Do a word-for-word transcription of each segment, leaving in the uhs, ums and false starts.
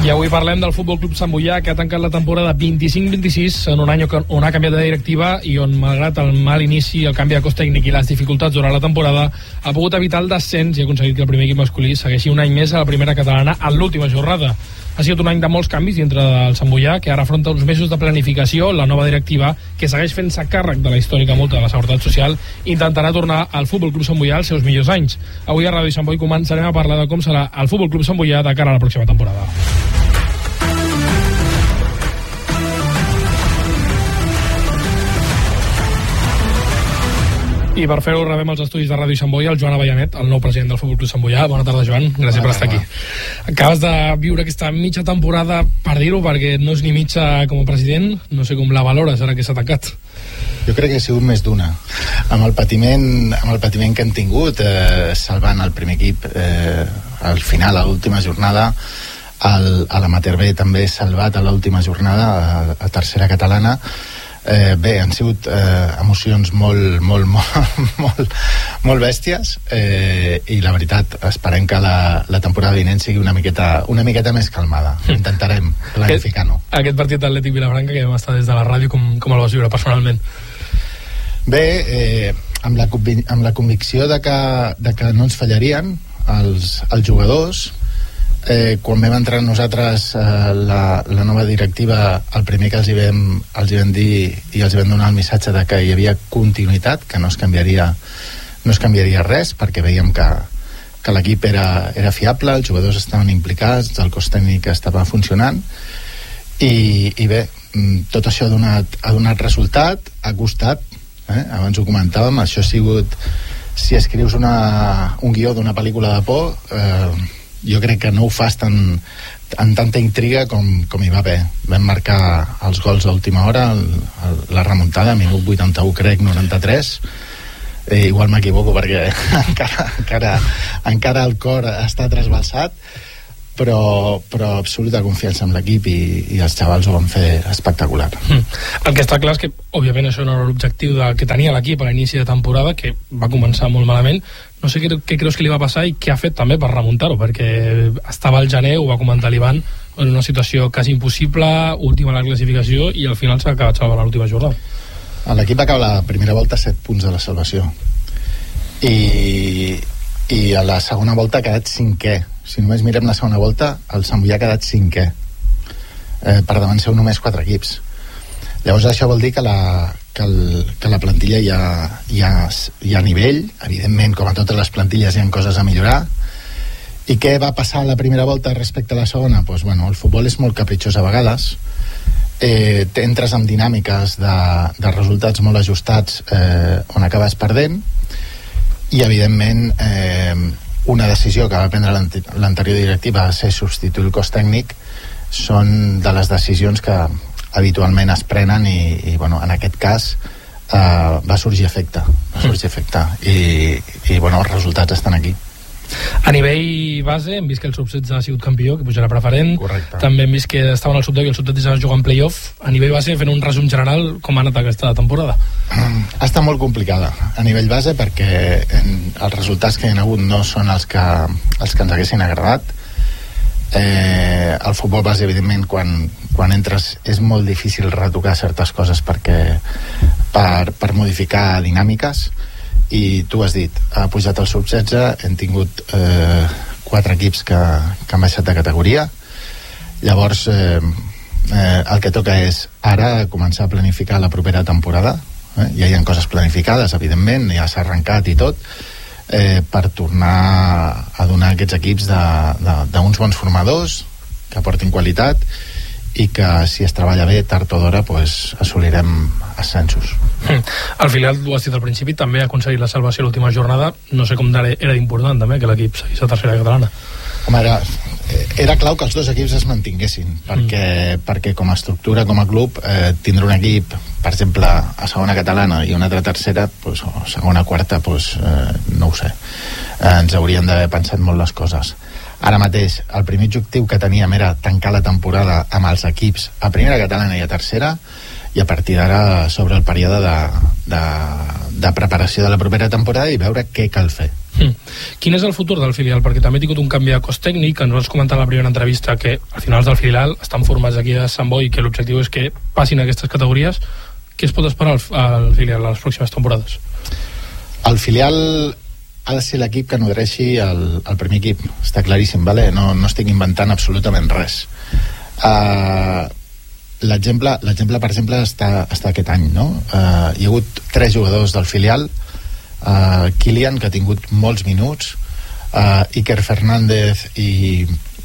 avui parlem del Futbol Club Sant Boià, que ha tancat la temporada vint-i-cinc vint-i-sis en un any on ha canviat de directiva i on, malgrat el mal inici, el canvi de cos tècnic i les dificultats durant la temporada, ha pogut evitar el descens i ha aconseguit que el primer equip masculí segueixi un any més a la primera catalana en l'última jornada. Ha sigut un any de molts canvis dintre del Sant Boià, que ara afronta uns mesos de planificació. La nova directiva, que segueix fent-se càrrec de la històrica multa de la Seguretat Social, intentarà tornar al Futbol Club Sant Boià als seus millors anys. Avui a Ràdio Sant Boi començarem a parlar de com serà el Futbol Club Sant Boià de cara a la pròxima temporada. I per fer-ho rebem als estudis de Ràdio Sant Boi el Joan Avellanet, el nou president del Futbol Club Sant Boià. Bona tarda, Joan, gràcies per estar aquí. Acabes de viure aquesta mitja temporada, per dir-ho, perquè no és ni mitja com a president. No sé com la valores ara que s'ha tancat. Jo crec que ha sigut més d'una. Amb el patiment, amb el patiment que hem tingut, eh, salvant el primer equip eh, al final, a l'última jornada, el, a l'Amater B també salvat a l'última jornada, a, a tercera catalana. Eh, bé, han sigut eh, emocions molt, molt, molt, molt, molt bèsties, eh, i la veritat, esperem que la, la temporada vinent sigui una miqueta, una miqueta més calmada. Intentarem planificar-ho. Aquest, aquest partit d'Atlètic Vilafranca, que vam estar des de la ràdio, com, com el vas viure personalment? Bé, eh, amb, la, amb la convicció de que, de que no ens fallarien els, els jugadors. Eh, quan vam entrar nosaltres eh, la, la nova directiva, el primer que els hi, vam, els hi vam dir i els hi vam donar el missatge de que hi havia continuïtat, que no es canviaria, no es canviaria res, perquè veiem que, que l'equip era, era fiable, els jugadors estaven implicats, el cos tècnic estava funcionant i, i bé, tot això ha donat, ha donat resultat, ha costat, eh? Abans ho comentàvem, això ha sigut, si escrius una, un guió d'una pel·lícula de por, eh, jo crec que no ho fas tan, amb tanta intriga com, com hi va haver. Vam marcar els gols a última hora, el, el, la remuntada, minut vuitanta-u crec, noranta-tres. Eh, igual m'equivoco perquè encara, encara, encara el cor està trasbalsat, però, però absoluta confiança en l'equip i, i els xavals ho van fer espectacular. Mm. El que està clar és que, òbviament, això no era l'objectiu del que tenia l'equip a l'inici de temporada, que va començar molt malament. No sé què, què creus que li va passar i què ha fet també per remuntar-ho, perquè estava al gener, ho va comentar l'Ivan, en una situació quasi impossible, última a la classificació, i al final s'ha acabat salvant l'última jornada. L'equip va acabar la primera volta a set punts de la salvació i, i a la segona volta ha quedat cinquè. Si només mirem la segona volta, el Sant Boià ha quedat cinquè, eh, per davant seu només quatre equips. Llavors això vol dir que la, que el, que la plantilla hi ha, hi, ha, hi ha nivell. Evidentment, com a totes les plantilles, hi ha coses a millorar. I què va passar a la primera volta respecte a la segona? Pues, bueno, el futbol és molt capritxós a vegades. Eh, entres en dinàmiques de, de resultats molt ajustats, eh, on acabes perdent, i evidentment eh, una decisió que va prendre l'anterior directiva a ser substituir el cos tècnic són de les decisions que habitualment es prenen i, i bueno, en aquest cas eh, va sorgir efecte va sorgir efecte i, i bueno, els resultats estan aquí. A nivell base hem vist que el sub setze ha sigut campió, que pujarà preferent. Correcte. També hem vist que estaven al sub deu i el sub deu es juga en playoff. A nivell base, fent un resum general, com ha anat aquesta temporada? Ha estat molt complicada a nivell base perquè els resultats que hi ha hagut no són els que, els que ens haguessin agradat. Eh, el futbol base, evidentment, quan, quan entres és molt difícil retocar certes coses perquè per, per modificar dinàmiques, i tu has dit, ha pujat el sub setze, hem tingut eh, quatre equips que, que han baixat de categoria. Llavors eh, eh, el que toca és ara començar a planificar la propera temporada, eh? Ja hi ha coses planificades, evidentment, ja s'ha arrencat i tot, eh, per tornar a donar aquests equips d'uns bons formadors que aportin qualitat i que si es treballa bé tard o d'hora pues, assolirem ascensos. Mm. El filial, ho has dit al principi, també ha aconseguit la salvació l'última jornada. No sé com era d'important també que l'equip seguís a tercera catalana. Home, era, era clau que els dos equips es mantinguessin perquè, mm. perquè com a estructura, com a club, eh, tindre un equip, per exemple, a segona catalana i una altra tercera, pues, o segona quarta, pues, eh, no ho sé, eh, ens haurien d'haver pensat molt les coses. Ara mateix el primer objectiu que teníem era tancar la temporada amb els equips a primera catalana i a tercera, i a partir d'ara sobre el període de, de, de preparació de la propera temporada i veure què cal fer. Mm. Quin és el futur del filial? Perquè també ha tingut un canvi de cos tècnic, que ens vas comentar en la primera entrevista que al final del filial estan formats aquí a Sant Boi i que l'objectiu és que passin aquestes categories. Què es pot esperar al, al filial a les pròximes temporades? El filial ha de ser l'equip que nodreixi el, el primer equip, està claríssim, vale? no, no estic inventant absolutament res. Uh, l'exemple, l'exemple per exemple està, està aquest any, no? Uh, hi ha hagut tres jugadors del filial, uh, Kilian, que ha tingut molts minuts, uh, Iker Fernández i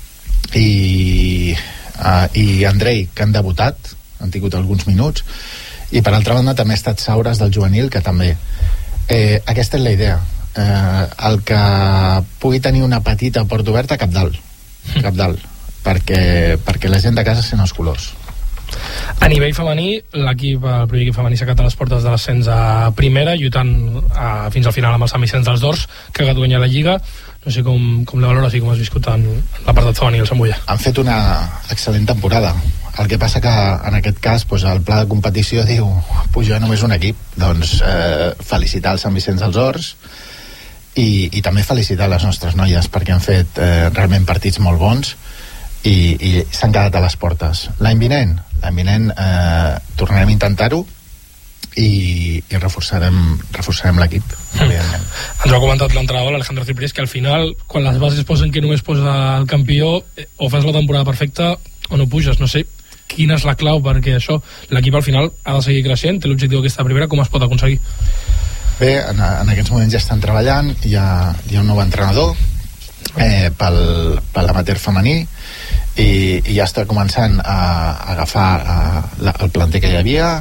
i, uh, i Andrei, que han debutat, han tingut alguns minuts, i per altra banda també ha estat Saures del juvenil, que també eh, aquesta és la idea, eh, el que pugui tenir una petita porta oberta, cap dalt cap dalt, perquè, perquè la gent de casa sent els colors. A nivell femení, l'equip, el primer equip femení s'ha quedat a les portes de l'ascens a primera, lluitant a, fins al final amb els Sant Vicenç dels Dors, que ha guanyat la Lliga. No sé com, com la valores i com has viscut en l'apartat femení el Sant Boià. Han fet una excel·lent temporada. El que passa que en aquest cas doncs, el pla de competició diu puja només un equip, doncs eh, felicitar els Sant Vicenç dels Horts i, i també felicitar les nostres noies perquè han fet eh, realment partits molt bons i, i s'han quedat a les portes. L'any vinent, l'any vinent eh, tornarem a intentar-ho i, i reforçarem, reforçarem l'equip, mm. evidentment. Ens ho ha comentat l'entrenador, l'Alejandro Ciprés, que al final, quan les bases posen que només posa el campió, o fas la temporada perfecta o no puges. No sé quina és la clau perquè això, l'equip al final ha de seguir creixent, té l'objectiu d'aquesta primera, com es pot aconseguir? Bé, en, en aquests moments ja estan treballant, hi ha, hi ha un nou entrenador eh, pel, per l'amateur femení i, i ja està començant a, a agafar a, la, el planter que hi havia,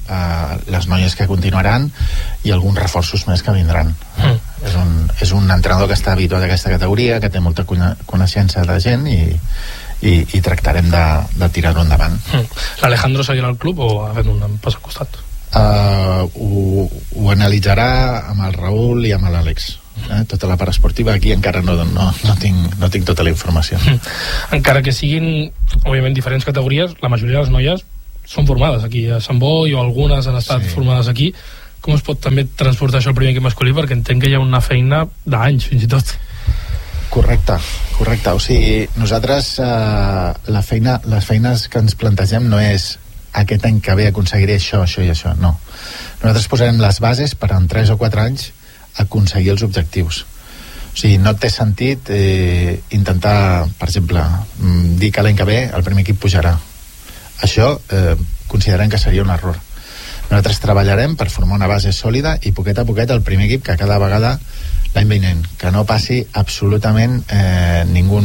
a les noies que continuaran i alguns reforços més que vindran. Mm. És, un, és un entrenador que està habituat a aquesta categoria, que té molta coneixença de gent i i, i tractarem de, de tirar-ho endavant. Mm. L'Alejandro seguirà al club o ha fet un pas al costat? Uh, ho, ho analitzarà amb el Raül i amb l'Àlex. Eh? Tota la part esportiva aquí encara no, no, no, tinc, no tinc tota la informació. Mm. Encara que siguin òbviament diferents categories, la majoria de les noies són formades aquí a Sant Boi o algunes han estat sí. formades aquí. Com es pot també transportar això al primer equip masculí? Perquè entenc que hi ha una feina d'anys fins i tot. Correcte, correcte. O sigui, nosaltres eh, la feina, les feines que ens plantegem no és aquest any que ve aconseguiré això, això i això, no. Nosaltres posarem les bases per en tres o quatre anys aconseguir els objectius. O sigui, no té sentit eh, intentar, per exemple, dir que l'any que ve el primer equip pujarà. Això eh, considerem que seria un error. Nosaltres treballarem per formar una base sòlida i poquet a poquet el primer equip que cada vegada l'any vinent, que no passi absolutament eh, ningú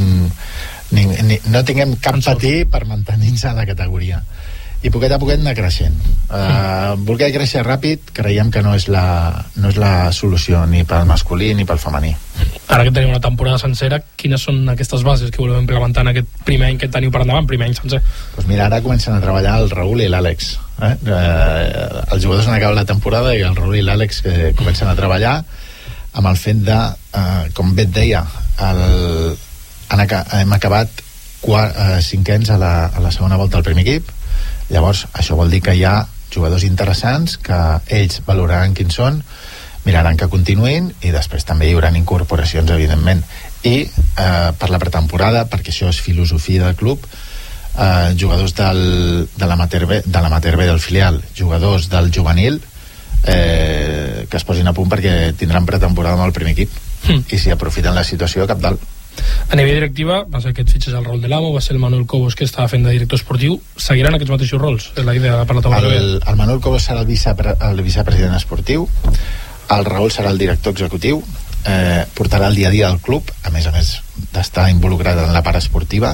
ni, ni, no tinguem cap patí per mantenir-nos a la categoria i poquet a poquet anar creixent. Uh, voler créixer ràpid creiem que no és, la, no és la solució ni pel masculí ni pel femení. Ara que tenim una temporada sencera, quines són aquestes bases que volem implementar en aquest primer any que teniu per endavant, primer any sencer? Pues mira, ara comencen a treballar el Raül i l'Àlex. Eh? Uh, els jugadors han acabat la temporada i el Raül i l'Àlex eh, comencen a treballar amb el fet de, uh, com bé et deia, el, han aca hem acabat quart, uh, cinquens a la, a la segona volta del primer equip. Llavors, això vol dir que hi ha jugadors interessants que ells valoraran quins són, miraran que continuïn i després també hi haurà incorporacions, evidentment. I eh, per la pretemporada, perquè això és filosofia del club, eh, jugadors del, de l'amateur B, de l'amateur B del filial, jugadors del juvenil, eh, que es posin a punt perquè tindran pretemporada amb el primer equip mm. i si aprofiten la situació cap dalt. A nivell directiva, va ser aquest fitxes el rol de l'amo, va ser el Manuel Cobos que estava fent de director esportiu. Seguiran aquests mateixos rols? És la idea per la taula. El, el Manuel Cobos serà el, vicepre, el vicepresident esportiu, el Raül serà el director executiu, eh, portarà el dia a dia del club, a més a més d'estar involucrat en la part esportiva,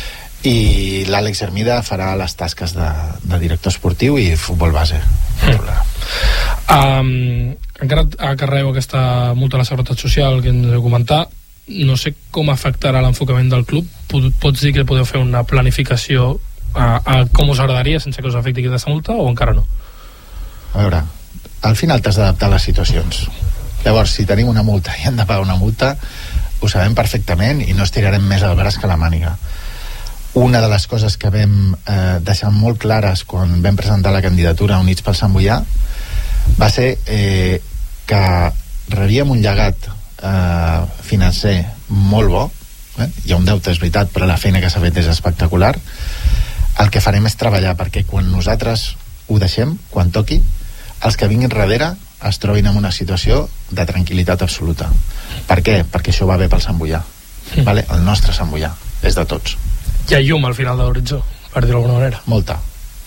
i l'Àlex Hermida farà les tasques de, de director esportiu i futbol base. Mm. Um, encara acarreu aquesta multa a la Seguretat Social que ens heu comentat. No sé com afectarà l'enfocament del club. Pots dir que podeu fer una planificació a, a com us agradaria sense que us afecti aquesta multa o encara no? A veure, al final t'has d'adaptar a les situacions. Llavors, si tenim una multa i hem de pagar una multa, ho sabem perfectament i no estirarem més el braç que la màniga. Una de les coses que vam eh, deixar molt clares quan vam presentar la candidatura Units pel Sant Boià va ser eh, que rebíem un llegat eh, financer molt bo, eh? Hi ha un deute, és veritat, però la feina que s'ha fet és espectacular. El que farem és treballar perquè quan nosaltres ho deixem, quan toqui, els que vinguin darrere es trobin en una situació de tranquil·litat absoluta. Per què? Perquè això va bé pel Sant Boià, mm. vale? El nostre Sant Boià és de tots. Hi ha llum al final de l'horitzó, per dir-ho d'alguna manera. Molta.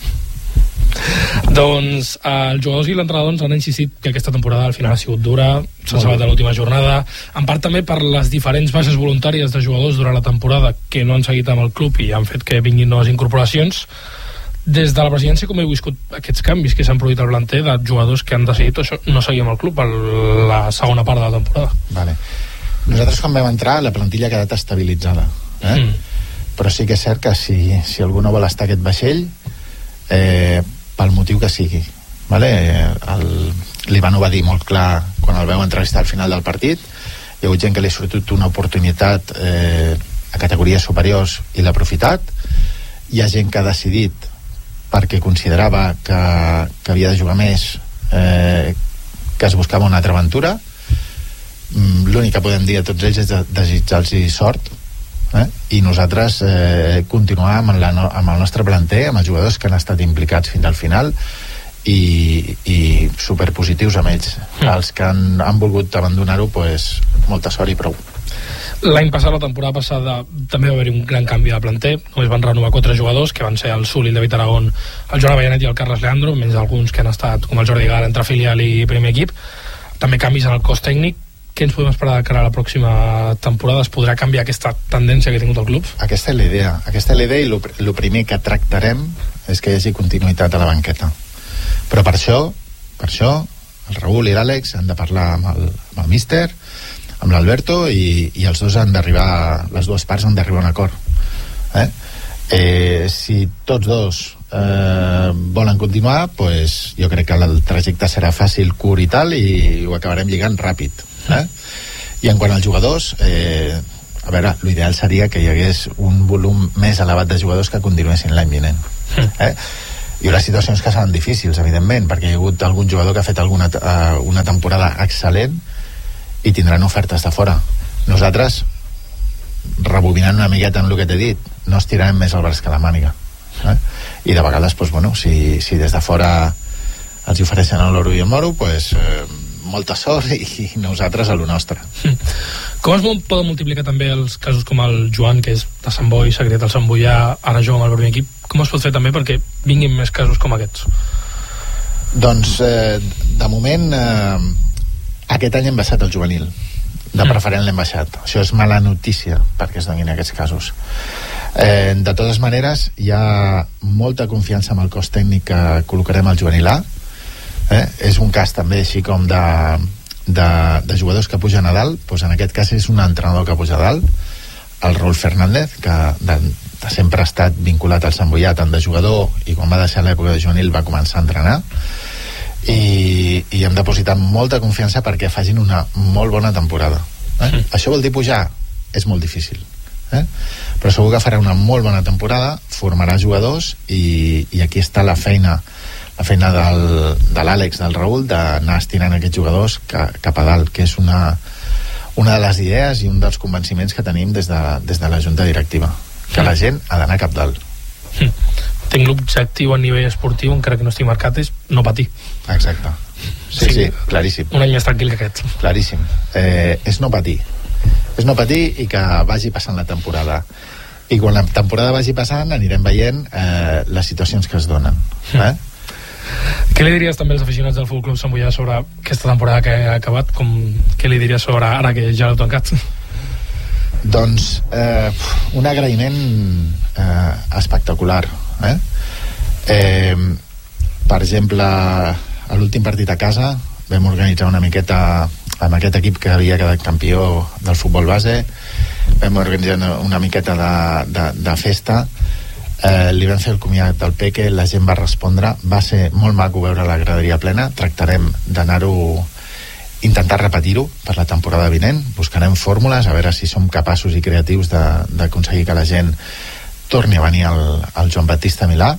Doncs eh, els jugadors i l'entrenador ens han insistit que aquesta temporada al final ha sigut dura, s'ha salvat a l'última jornada, en part també per les diferents baixes voluntàries de jugadors durant la temporada que no han seguit amb el club i han fet que vinguin noves incorporacions. Des de la presidència, com heu viscut aquests canvis que s'han produït al planter de jugadors que han decidit això, no seguir amb el club a la segona part de la temporada? Vale. Nosaltres quan vam entrar la plantilla ha quedat estabilitzada, eh? Mm. Però sí que és cert que si, si algú no vol estar a aquest vaixell, eh, pel motiu que sigui, vale? El, l'Ivan ho va dir molt clar quan el veu entrevistar al final del partit. Hi ha hagut gent que li ha sortit una oportunitat eh, a categories superiors i l'ha aprofitat. Hi ha gent que ha decidit perquè considerava que, que havia de jugar més, eh, que es buscava una altra aventura. L'únic que podem dir a tots ells és de, desitjar-los sort, eh? I nosaltres eh, continuar amb, la, amb el nostre planter, amb els jugadors que han estat implicats fins al final i, i superpositius amb ells. Mm. Els que han, han volgut abandonar-ho, pues, molta sort i prou. L'any passat, la temporada passada, també va haver-hi un gran canvi de planter. Només van renovar quatre jugadors, que van ser el Suli, el David Aragón, el Joan Avellanet i el Carles Leandro, menys alguns que han estat, com el Jordi Gara, entre filial i primer equip. També canvis en el cos tècnic. Què ens podem esperar de cara a la pròxima temporada? Es podrà canviar aquesta tendència que ha tingut el club? Aquesta és la idea. Aquesta és la idea i el primer que tractarem és que hi hagi continuïtat a la banqueta. Però per això, per això, el Raül i l'Àlex han de parlar amb el, amb el míster, amb l'Alberto, i, i els dos han d'arribar, les dues parts han d'arribar a un acord. Eh? Eh, si tots dos eh, volen continuar, pues, jo crec que el trajecte serà fàcil, curt i tal, i ho acabarem lligant ràpid. Eh? I en quant als jugadors, eh, a veure, l'ideal seria que hi hagués un volum més elevat de jugadors que continuessin l'any vinent. Eh? Hi haurà situacions que seran difícils, evidentment, perquè hi ha hagut algun jugador que ha fet alguna, uh, una temporada excel·lent i tindran ofertes de fora. Nosaltres, rebobinant una miqueta en el que t'he dit, no estirarem més el braç que la màniga. Eh? I de vegades, pues, bueno, si, si des de fora els ofereixen l'oro i el moro, pues, eh, molta sort i, i nosaltres a lo nostre. Com es poden multiplicar també els casos com el Joan, que és de Sant Boi, s'ha criat al Sant Boià, ara juga amb el primer equip? Com es pot fer també perquè vinguin més casos com aquests? Doncs, eh, de moment, eh, aquest any hem baixat el juvenil. De preferent l'hem baixat. Això és mala notícia perquè es donin aquests casos. Eh, de totes maneres, hi ha molta confiança amb el cos tècnic que col·locarem al juvenil A. Eh? És un cas també així com de, de, de jugadors que pugen a dalt, doncs en aquest cas és un entrenador que puja a dalt, el Raúl Fernández, que de, de sempre ha estat vinculat al Sant Boià, tant de jugador, i quan va deixar l'època de juvenil va començar a entrenar, i, i hem depositat molta confiança perquè facin una molt bona temporada. Eh? Sí. Això vol dir pujar? És molt difícil, eh? Però segur que farà una molt bona temporada, formarà jugadors, i, i aquí està la feina la feina del, de l'Àlex, del Raül, d'anar estirant aquests jugadors ca, cap a dalt, que és una, una de les idees i un dels convenciments que tenim des de, des de la Junta Directiva, que la gent ha d'anar cap dalt. Mm. Tinc l'objectiu a nivell esportiu, encara que no estic marcat, és no patir. Exacte. Sí, sí, sí, claríssim. Un any més tranquil que aquest. Claríssim. Eh, és no patir. És no patir i que vagi passant la temporada. I quan la temporada vagi passant anirem veient eh, les situacions que es donen. Eh? Què li diries també als aficionats del Futbol Club Sant Boià sobre aquesta temporada que ha acabat? Com, què li diries sobre ara que ja l'heu tancat? Doncs eh, un agraïment eh, espectacular. Eh? Eh, per exemple, a l'últim partit a casa vam organitzar una miqueta amb aquest equip que havia quedat campió del futbol base, vam organitzar una, una miqueta de, de, de festa. Eh, li vam fer el comiat del Peque, la gent va respondre, va ser molt maco veure la graderia plena. Tractarem d'anar-ho, intentar repetir-ho per la temporada vinent, buscarem fórmules a veure si som capaços i creatius d'aconseguir que la gent torni a venir al, al Joan Baptista Milà,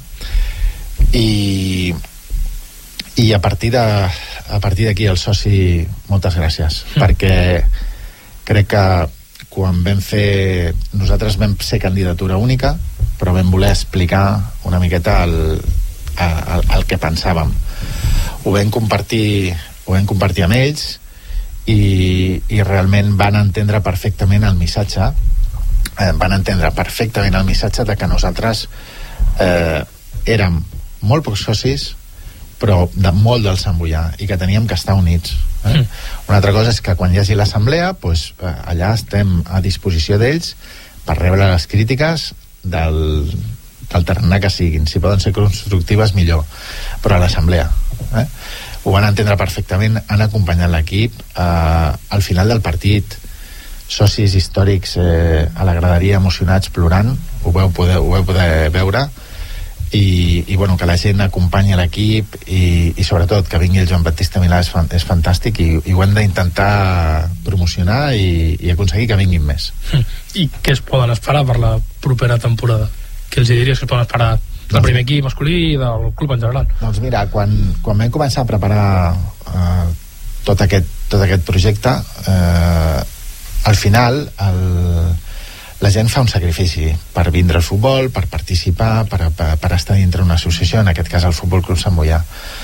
i i a partir de a partir d'aquí el soci, moltes gràcies, mm. perquè crec que quan vam fer, nosaltres vam ser candidatura única, però vam voler explicar una miqueta el, el, el que pensàvem. Ho vam compartir ho vam compartir amb ells i, i realment van entendre perfectament el missatge eh, van entendre perfectament el missatge de que nosaltres eh, érem molt pocs socis però de molt del Sant Boià i que teníem que estar units. Eh? Mm. Una altra cosa és que quan hi hagi l'assemblea, pues, allà estem a disposició d'ells per rebre les crítiques del, del tarannà que siguin. Si poden ser constructives, millor. Però a l'assemblea. Eh? Ho van entendre perfectament, han acompanyat l'equip. Eh, al final del partit, socis històrics eh, a la graderia emocionats, plorant, ho vau poder, ho vau poder veure. I, i bueno, que la gent acompanyi l'equip i, i sobretot que vingui el Joan Baptista Milà és, fan, és fantàstic i, i ho hem d'intentar promocionar i, i aconseguir que vinguin més. I què es poden esperar per la propera temporada? Què els diries que es poden esperar del doncs, primer equip masculí i del club en general? Doncs mira, quan, quan vam començar a preparar eh, tot, aquest, tot aquest projecte eh, al final el la gent fa un sacrifici per vindre al futbol, per participar, per, per, per estar dintre una associació, en aquest cas el Futbol Club Sant Boià.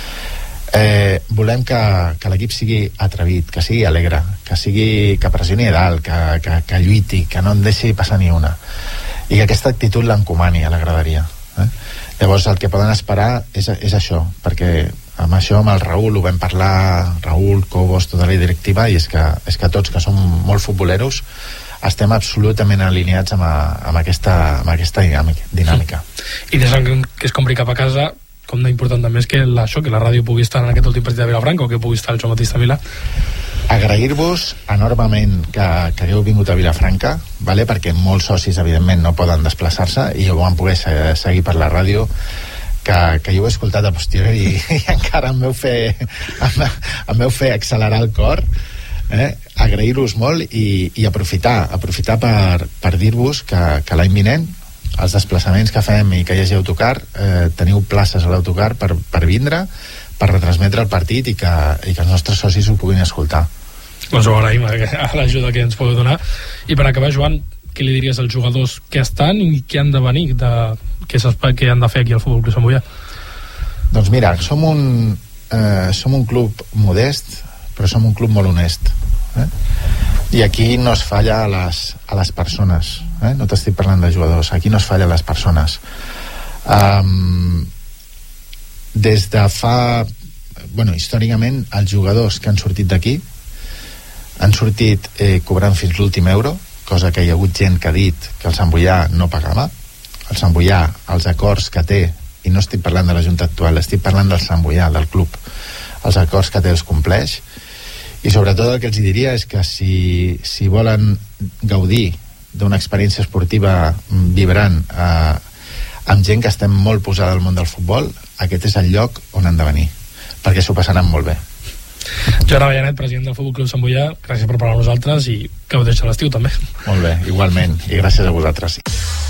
Eh, volem que, que l'equip sigui atrevit, que sigui alegre, que sigui que pressioni a dalt, que, que, que lluiti, que no en deixi passar ni una. I que aquesta actitud l'encomani a la graderia. Eh? Llavors el que poden esperar és, és això, perquè amb això amb el Raül ho vam parlar, Raül, Cobos, tota la directiva, i és que, és que tots que som molt futboleros estem absolutament alineats amb, a, amb, aquesta, amb aquesta dinàmica, dinàmica. I des que es compri cap a casa, com d'important també és que la, això, que la ràdio pugui estar en aquest últim partit de Vilafranca o que pugui estar el Joan Baptista Milà. Agrair-vos enormement que, que hagueu vingut a Vilafranca, vale? Perquè molts socis evidentment no poden desplaçar-se i ho van poder seguir per la ràdio, que, que jo ho he escoltat a posteriori i, i encara em veu fer em, em veu fer accelerar el cor. Eh? Agrair-vos molt i, i aprofitar aprofitar per, per dir-vos que, que l'any vinent els desplaçaments que fem i que hi hagi autocar eh, teniu places a l'autocar per, per vindre, per retransmetre el partit i que, i que els nostres socis ho puguin escoltar. Doncs ho agraïm a l'ajuda que ens podeu donar. I per acabar, Joan, què li diries als jugadors que estan i que han de venir, de, que, que han de fer aquí al Futbol Club Sant Boià? Doncs mira, som un, eh, som un club modest però som un club molt honest, eh? I aquí no es falla a les, a les persones, eh? No t'estic parlant de jugadors, aquí no es falla a les persones. Um, des de fa bueno, històricament els jugadors que han sortit d'aquí han sortit eh, cobrant fins l'últim euro, cosa que hi ha hagut gent que ha dit que el Sant Boià no pagava. El Sant Boià, els acords que té, i no estic parlant de la Junta actual, estic parlant del Sant Boià, del club, els acords que té els compleix. I sobretot el que els diria és que si, si volen gaudir d'una experiència esportiva vibrant eh, amb gent que estem molt posada al món del futbol, aquest és el lloc on han de venir, perquè s'ho passaran molt bé. Joan Avellanet, president del Futbol Club Sant Boià, gràcies per parlar amb nosaltres i que ho deixa l'estiu també. Molt bé, igualment, i gràcies a vosaltres.